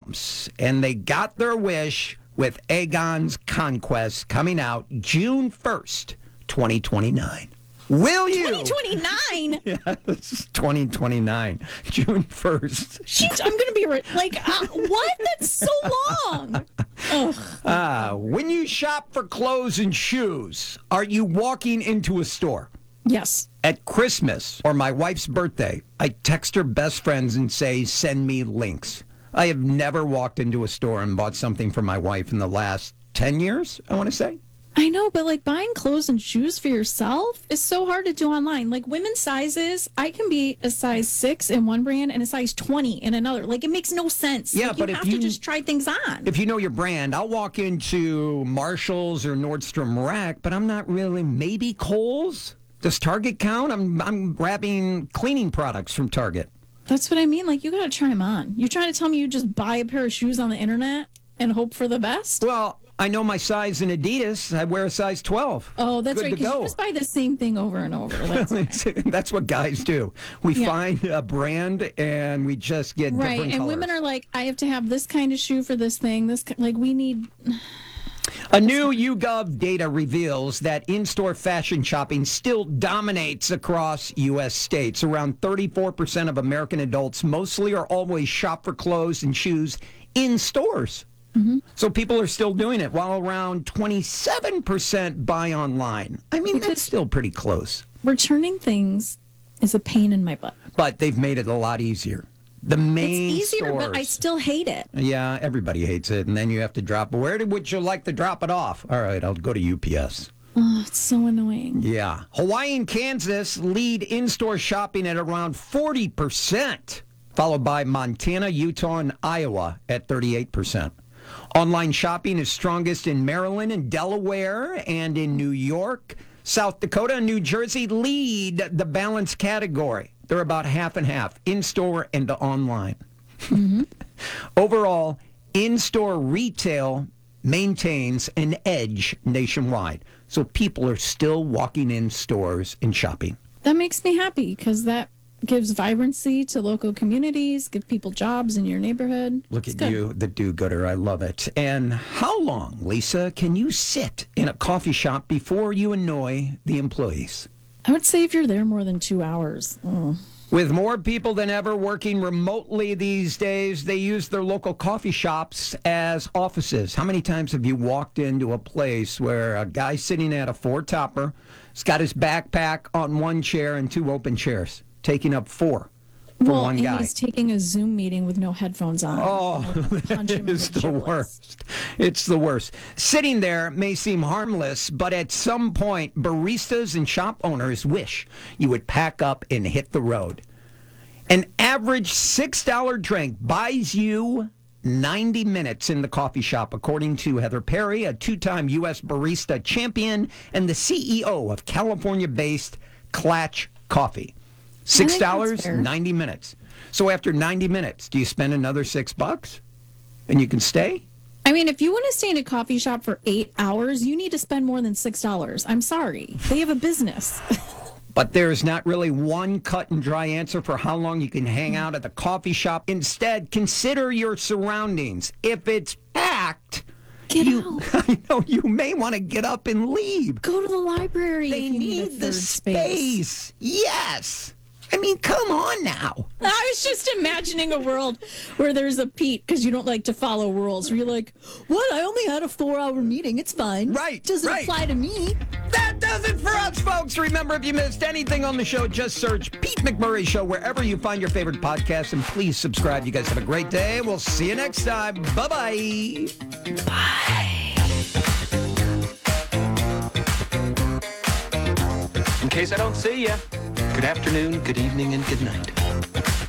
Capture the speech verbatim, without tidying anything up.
goosebumps, and they got their wish with Aegon's Conquest coming out June first, twenty twenty-nine. Will you? twenty twenty-nine? Yeah, this is twenty twenty-nine, June first. Sheesh, I'm going to be re- like, uh, what? That's so long. Uh, when you shop for clothes and shoes, are you walking into a store? Yes. At Christmas or my wife's birthday, I text her best friends and say, send me links. I have never walked into a store and bought something for my wife in the last ten years, I want to say. I know, but like buying clothes and shoes for yourself is so hard to do online. Like women's sizes, I can be a size six in one brand and a size twenty in another. Like it makes no sense. Yeah, like, but you if have you to just try things on. If you know your brand, I'll walk into Marshall's or Nordstrom Rack, but I'm not really. Maybe Kohl's. Does Target count? I'm I'm grabbing cleaning products from Target. That's what I mean. Like you got to try them on. You're trying to tell me you just buy a pair of shoes on the internet and hope for the best? Well, I know my size in Adidas. I wear a size twelve. Oh, that's Good right. to Because go. you just buy the same thing over and over. That's right. That's what guys do. We Yeah. find a brand and we just get Right, different and colors. women are like, I have to have this kind of shoe for this thing. This ki- like we need. A new YouGov data reveals that in-store fashion shopping still dominates across U S states. Around thirty-four percent of American adults mostly or always shop for clothes and shoes in stores. Mm-hmm. So people are still doing it, while around twenty-seven percent buy online. I mean, that's still pretty close. Returning things is a pain in my butt. But they've made it a lot easier. The main It's easier, stores. but I still hate it. Yeah, everybody hates it. And then you have to drop. Where did, would you like to drop it off? All right, I'll go to U P S. Oh, it's so annoying. Yeah. Hawaii and Kansas lead in-store shopping at around forty percent, followed by Montana, Utah, and Iowa at thirty-eight percent. Online shopping is strongest in Maryland and Delaware, and in New York. South Dakota and New Jersey lead the balance category. They're about half and half, in-store and online. Mm-hmm. Overall, in-store retail maintains an edge nationwide. So people are still walking in stores and shopping. That makes me happy because that gives vibrancy to local communities, give people jobs in your neighborhood. Look It's at good. you, the do-gooder. I love it. And how long, Lisa, can you sit in a coffee shop before you annoy the employees? I would say if you're there more than two hours. Oh. With more people than ever working remotely these days, they use their local coffee shops as offices. How many times have you walked into a place where a guy sitting at a four-topper has got his backpack on one chair and two open chairs, taking up four for Well, one and guy? he's taking a Zoom meeting with no headphones on. Oh, Punch him in it's the the giblets. worst. It's the worst. Sitting there may seem harmless, but at some point, baristas and shop owners wish you would pack up and hit the road. An average six dollar drink buys you ninety minutes in the coffee shop, according to Heather Perry, a two-time U S barista champion and the C E O of California-based Clatch Coffee. six dollars, that's fair. ninety minutes. So after ninety minutes, do you spend another six bucks? And you can stay? I mean, if you want to stay in a coffee shop for eight hours, you need to spend more than six dollars. I'm sorry. They have a business. But there's not really one cut and dry answer for how long you can hang out at the coffee shop. Instead, consider your surroundings. If it's packed, Get you, out. I know you may want to get up and leave. Go to the library. They if you need, a need the third space. Yes. I mean, come on now. I was just imagining a world where there's a Pete, because you don't like to follow rules, where you're like, what? I only had a four-hour meeting. It's fine. Right, Doesn't right. apply to me. That does it for us, folks. Remember, if you missed anything on the show, just search Pete McMurray Show wherever you find your favorite podcast, and please subscribe. You guys have a great day. We'll see you next time. Bye-bye. Bye. In case I don't see you, good afternoon, good evening, and good night.